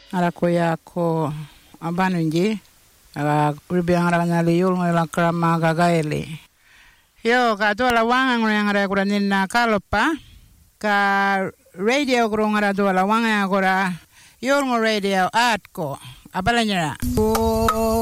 Ara ko ya ko abanunji. Kulbiang rana liul ngela krama gagaeli. Yo ka dola wanga ngara kura nina kalopa ka radio kura ngara dola wanga kura yul radio at ko abalanya.